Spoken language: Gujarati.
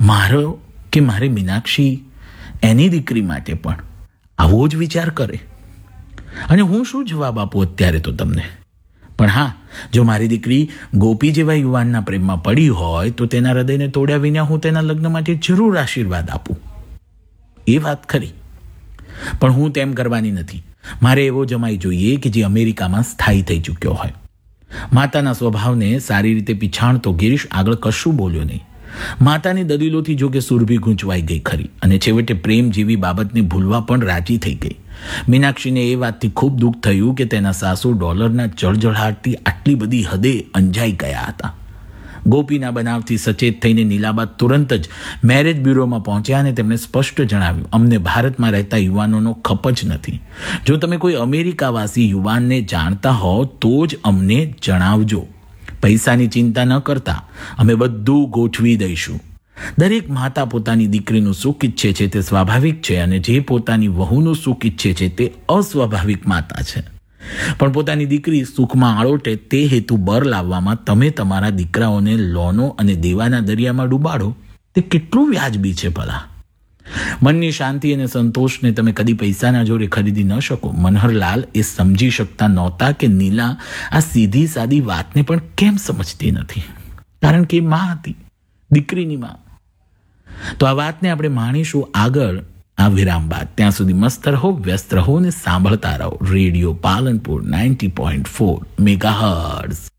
મારો કે મારી મીનાક્ષી એની દીકરી માટે પણ આવો જ વિચાર કરે. અને હું શું જવાબ આપું અત્યારે તો તમને? પણ હા, જો મારી દીકરી ગોપી જેવા યુવાનના પ્રેમમાં પડી હોય તો તેના હૃદયને તોડ્યા વિના હું તેના લગ્ન માટે જરૂર આશીર્વાદ આપું. એ વાત ખરી, પણ હું તેમ કરવાની નથી. મારે એવો જમાઈ જોઈએ કે જે અમેરિકામાં સ્થાયી થઈ ચૂક્યો હોય. માતાના સ્વભાવને સારી રીતે પીછાણતો ગિરીશ આગળ કશું બોલ્યો નહીં. માતાની દલીલોથી જો કે સુરભી ગૂંચવાઈ ગઈ ખરી અને છેવટે પ્રેમ જેવી બાબતને ભૂલવા પણ રાજી થઈ ગઈ. મીનાક્ષીને એ વાતથી ખૂબ દુઃખ થયું કે તેના સાસુ ડોલરના જળજળાટથી આટલી બધી હદે અંજાઈ ગયા હતા. ગોપીના બનાવથી સચેત થઈને નીલાબા તુરંત જ મેરેજ બ્યુરોમાં પહોંચ્યા અને તેમણે સ્પષ્ટ જણાવ્યું, અમને ભારતમાં રહેતા યુવાનોનો ખપ જ નથી. જો તમે કોઈ અમેરિકાવાસી યુવાનને જાણતા હો તો જ અમને જણાવજો. પૈસાની ચિંતા ન કરતા, અમે બધું ગોઠવી દઈશું. દરેક માતા પોતાની દીકરીનું સુખ ઈચ્છે છે તે સ્વાભાવિક છે, અને જે પોતાની વહુનું સુખ ઈચ્છે છે તે અસ્વાભાવિક માતા છે. પણ પોતાની દીકરી સુખમાં આળોટે તે હેતુ બર લાવવામાં તમે તમારા દીકરાઓને લોનો અને દેવાના દરિયામાં ડૂબાડો તે કેટલું વ્યાજબી છે ભલા? મનની શાંતિ અને સંતોષને તમે કદી પૈસાના જોરે ખરીદી ન શકો. મનહરલાલ એ સમજી શકતા નહોતા કે નીલા આ સીધી સાદી વાતને પણ કેમ સમજતી નથી, કારણ કે એ માં હતી, દીકરીની માં. તો આ વાતને આપણે માણીશું આગળ આ વિરામ બાદ. ત્યાં સુધી મસ્ત રહો, વ્યસ્ત રહો અને સાંભળતા રહો રેડિયો પાલનપુર 90.4 મેગાહર્ટ્ઝ.